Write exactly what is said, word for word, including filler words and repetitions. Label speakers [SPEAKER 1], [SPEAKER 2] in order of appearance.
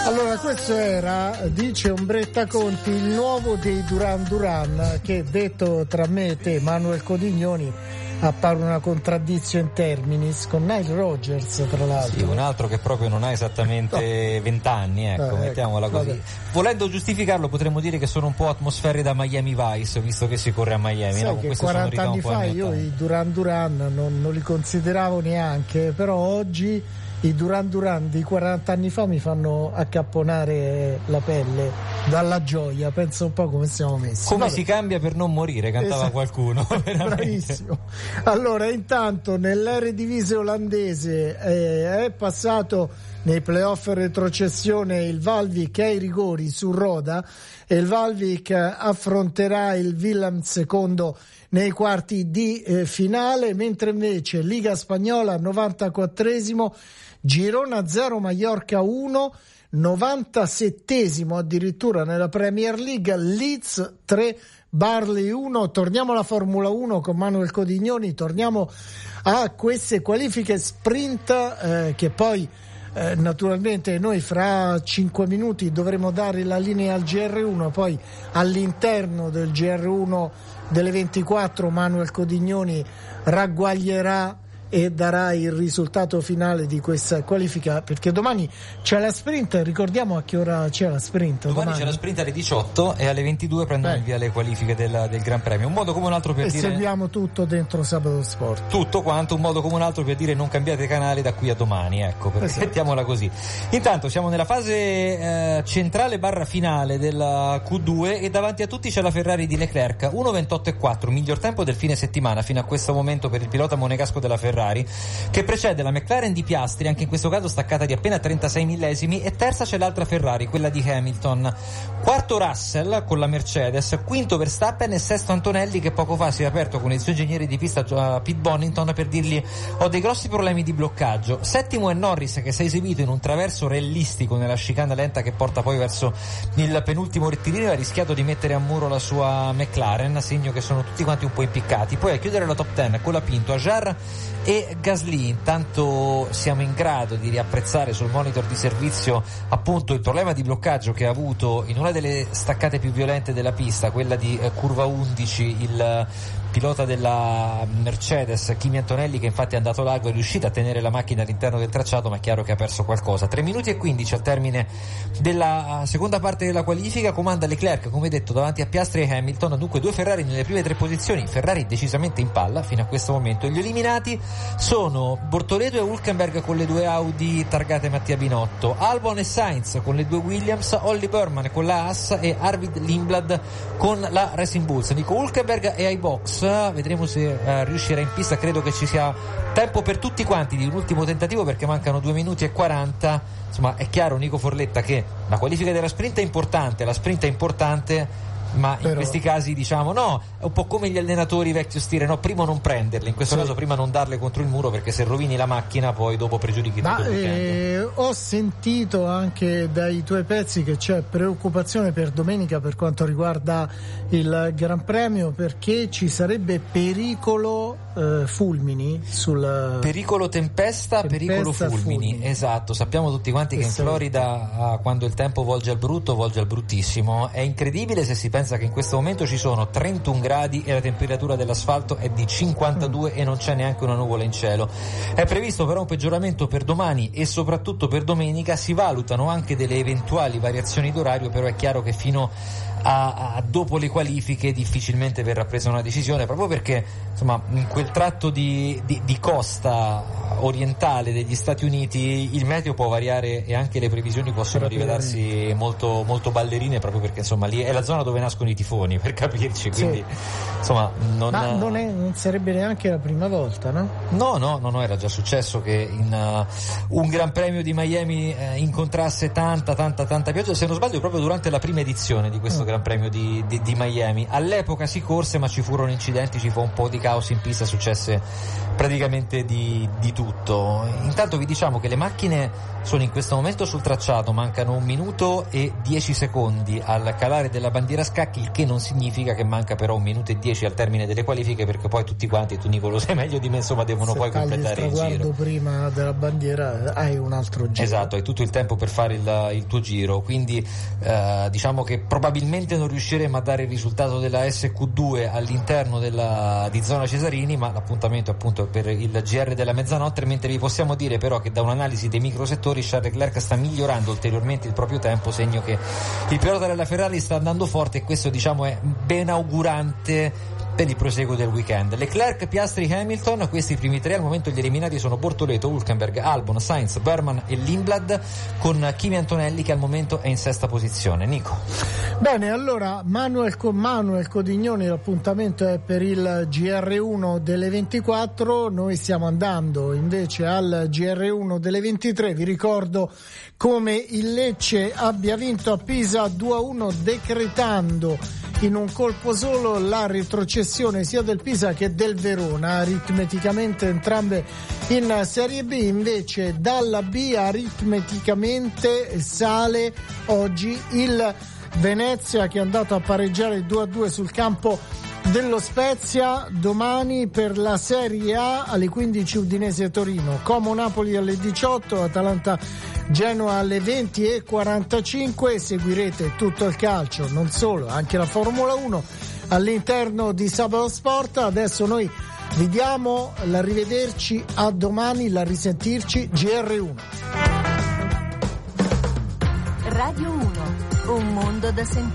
[SPEAKER 1] Allora, questo era, dice Ombretta Conti, il nuovo dei Duran Duran, che detto tra me e te, Manuel Codignoni, appare una contraddizione in terminis con Nile Rodgers, tra l'altro.
[SPEAKER 2] Sì, un altro che proprio non ha esattamente vent'anni, ecco, eh, mettiamola ecco, così. Vabbè. Volendo giustificarlo potremmo dire che sono un po' atmosfere da Miami Vice, visto che si corre a Miami.
[SPEAKER 1] Sai
[SPEAKER 2] no?
[SPEAKER 1] che quaranta anni fa io i Duran Duran non, non li consideravo neanche, però oggi i Duran Duran di quaranta anni fa mi fanno accapponare la pelle dalla gioia, penso un po' come siamo messi.
[SPEAKER 2] Come
[SPEAKER 1] Vabbè.
[SPEAKER 2] Si cambia per non morire, cantava esatto. qualcuno.
[SPEAKER 1] Bravissimo. Allora, intanto nell'Eredivisie olandese eh, è passato nei playoff retrocessione il Valvik ai rigori su Roda, e il Valvik affronterà il Willem secondo nei quarti di eh, finale, mentre invece Liga Spagnola novantaquattresimo, Girona zero, Mallorca uno, novantasettesimo addirittura nella Premier League, Leeds tre, Barley uno. Torniamo alla Formula uno con Manuel Codignoni, torniamo a queste qualifiche sprint eh, che poi eh, naturalmente noi fra cinque minuti dovremo dare la linea al G R uno, poi all'interno del G R uno delle ventiquattro Manuel Codignoni ragguaglierà e darà il risultato finale di questa qualifica, perché domani c'è la sprint. Ricordiamo a che ora c'è la sprint.
[SPEAKER 2] Domani,
[SPEAKER 1] domani?
[SPEAKER 2] c'è la sprint alle diciotto e alle ventidue prendono il via le qualifiche del, del Gran Premio. Un modo come un altro per
[SPEAKER 1] e
[SPEAKER 2] dire.
[SPEAKER 1] Seguiamo tutto dentro Sabato Sport.
[SPEAKER 2] Tutto quanto, un modo come un altro per dire non cambiate canale da qui a domani, ecco,
[SPEAKER 1] esatto.
[SPEAKER 2] Mettiamola così. Intanto siamo nella fase eh, centrale barra finale della Q due e davanti a tutti c'è la Ferrari di Leclerc, uno ventotto e quattro, miglior tempo del fine settimana fino a questo momento per il pilota monegasco della Ferrari, che precede la McLaren di Piastri, anche in questo caso staccata di appena trentasei millesimi, e terza c'è l'altra Ferrari, quella di Hamilton. Quarto Russell con la Mercedes, quinto Verstappen e sesto Antonelli, che poco fa si è aperto con il suo ingegnere di pista Pete Bonington per dirgli ho dei grossi problemi di bloccaggio. Settimo è Norris, che si è esibito in un traverso realistico nella chicane lenta che porta poi verso il penultimo rettilineo e ha rischiato di mettere a muro la sua McLaren, segno che sono tutti quanti un po' impiccati. Poi a chiudere la top dieci con la Pinto, Ajar e Gasly. Intanto siamo in grado di riapprezzare sul monitor di servizio appunto il problema di bloccaggio che ha avuto in una delle staccate più violente della pista, quella di eh, curva undici, il pilota della Mercedes Kimi Antonelli, che infatti è andato largo, è riuscito a tenere la macchina all'interno del tracciato, ma è chiaro che ha perso qualcosa. tre minuti e quindici al termine della seconda parte della qualifica, comanda Leclerc come detto davanti a Piastri e Hamilton, dunque due Ferrari nelle prime tre posizioni, Ferrari decisamente in palla fino a questo momento. Gli eliminati sono Bortoleto e Hülkenberg con le due Audi targate Mattia Binotto, Albon e Sainz con le due Williams, Ollie Berman con la Haas e Arvid Lindblad con la Racing Bulls. Nico Hülkenberg è ai box, vedremo se uh, riuscirà in pista. Credo che ci sia tempo per tutti quanti di un ultimo tentativo, perché mancano due minuti e quaranta. Insomma, è chiaro, Nico Forletta, che la qualifica della sprint è importante, la sprint è importante, ma Però... in questi casi diciamo no, è un po' come gli allenatori vecchio stile, no, prima non prenderle, in questo sì. caso prima non darle contro il muro, perché se rovini la macchina poi dopo pregiudichi
[SPEAKER 1] ma,
[SPEAKER 2] tutto il weekend.
[SPEAKER 1] Eh, ho sentito anche dai tuoi pezzi che c'è preoccupazione per domenica per quanto riguarda il Gran Premio, perché ci sarebbe pericolo eh, fulmini sul
[SPEAKER 2] pericolo tempesta, tempesta pericolo fulmini. fulmini esatto, sappiamo tutti quanti che, che in Florida quando il tempo volge al brutto volge al bruttissimo. È incredibile se si pensa che in questo momento ci sono trentuno gradi e la temperatura dell'asfalto è di cinquantadue mm. e non c'è neanche una nuvola in cielo. È previsto però un peggioramento per domani e soprattutto per domenica. Si valutano anche delle eventuali variazioni d'orario, però è chiaro che fino a, a dopo le qualifiche difficilmente verrà presa una decisione, proprio perché insomma in quel tratto di, di, di costa orientale degli Stati Uniti il meteo può variare e anche le previsioni possono rivelarsi molto, molto ballerine, proprio perché insomma lì è la zona dove nascono i tifoni, per capirci, quindi sì. insomma non,
[SPEAKER 1] ma non, è, non sarebbe neanche la prima volta, no?
[SPEAKER 2] No, no, no, no, era già successo che in uh, un Gran Premio di Miami eh, incontrasse tanta, tanta, tanta pioggia, se non sbaglio proprio durante la prima edizione di questo mm. Gran Premio di, di, di Miami. All'epoca si corse, ma ci furono incidenti, ci fu un po' di caos in pista, successe praticamente di, di tutto. Intanto vi diciamo che le macchine sono in questo momento sul tracciato, mancano un minuto e dieci secondi al calare della bandiera scacchi, il che non significa che manca però un minuto e dieci al termine delle qualifiche, perché poi tutti quanti, tu Nico lo sai meglio di me, insomma devono
[SPEAKER 1] se
[SPEAKER 2] poi completare il giro.
[SPEAKER 1] Se prima della bandiera hai un altro giro.
[SPEAKER 2] Esatto, hai tutto il tempo per fare il, il tuo giro, quindi eh, diciamo che probabilmente non riusciremo a dare il risultato della S Q due all'interno della, di zona Cesarini, ma l'appuntamento appunto è per il G R della mezzanotte, mentre vi possiamo dire però che da un'analisi dei microsettori Charles Leclerc sta migliorando ulteriormente il proprio tempo, segno che il pilota della Ferrari sta andando forte, e questo diciamo è ben augurante per il proseguo del weekend. Leclerc, Piastri, Hamilton, questi i primi tre. Al momento gli eliminati sono Bortoleto, Hülkenberg, Albon, Sainz, Berman e Lindblad, con Kimi Antonelli che al momento è in sesta posizione. Nico.
[SPEAKER 1] Bene, allora Manuel con Manuel Codignoni, l'appuntamento è per il G R uno delle ventiquattro, noi stiamo andando invece al G R uno delle ventitré. Vi ricordo come il Lecce abbia vinto a Pisa due a uno, decretando in un colpo solo la retrocessione sia del Pisa che del Verona, aritmeticamente entrambe in Serie B. Invece dalla B aritmeticamente sale oggi il Venezia, che è andato a pareggiare due a due sul campo dello Spezia. Domani per la Serie A alle quindici Udinese e Torino, Como Napoli alle diciotto, Atalanta Genoa alle venti e quarantacinque. Seguirete tutto il calcio, non solo, anche la Formula uno all'interno di Sabato Sport. Adesso noi vi diamo l'arrivederci, a domani, la risentirci. G R uno
[SPEAKER 3] Radio uno, un mondo da sentire.